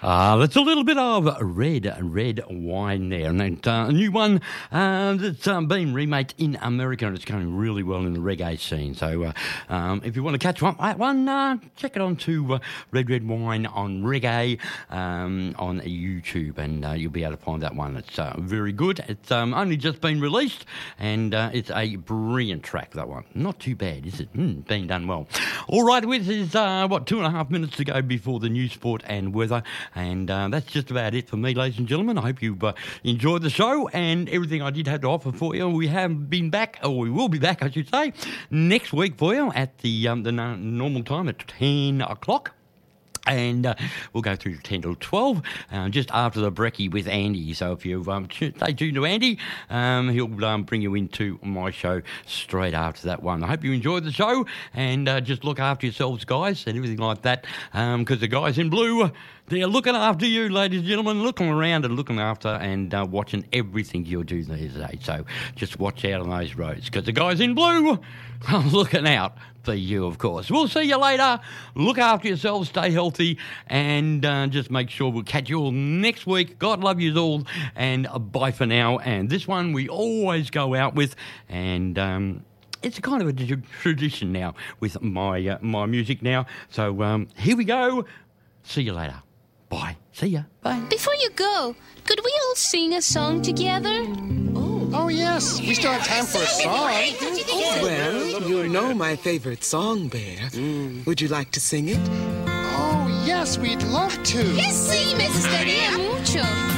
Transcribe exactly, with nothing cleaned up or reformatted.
Uh, that's a little bit of red, red wine there. And then, uh, a new one uh, that's um, been remade in America, and it's going really well in the reggae scene. So uh, um, if you want to catch one, that one uh, check it on to uh, Red Red Wine on Reggae um, on YouTube, and uh, you'll be able to find that one. It's uh, very good. It's um, only just been released, and uh, it's a brilliant track, that one. Not too bad, is it? Mm, being done well. All right, this is, uh, what, two and a half minutes to go before the news, sport and weather. And uh, that's just about it for me, ladies and gentlemen. I hope you've uh, enjoyed the show and everything I did have to offer for you. We have been back, or we will be back, I should say, next week for you at the, um, the normal time at ten o'clock. And uh, we'll go through ten till twelve, uh, just after the brekkie with Andy. So if you um, stay tuned to Andy, um, he'll um, bring you into my show straight after that one. I hope you enjoyed the show, and uh, just look after yourselves, guys, and everything like that, because um, the guys in blue, they're looking after you, ladies and gentlemen, looking around and looking after and uh, watching everything you do these days. So just watch out on those roads, because the guys in blue are looking out for you, of course. We'll see you later. Look after yourselves, stay healthy, and uh, just make sure we'll catch you all next week. God love you all, and uh, bye for now. And this one we always go out with, and um, it's a kind of a tradition now with my uh, my music now. So um, here we go. See you later. Bye. See ya. Bye. Before you go, could we all sing a song together? Oh, yes. We still have time for a song. Well, you know my favorite song, Bear. Mm. Would you like to sing it? Oh, yes, we'd love to. Yes, sí, me gustaría mucho.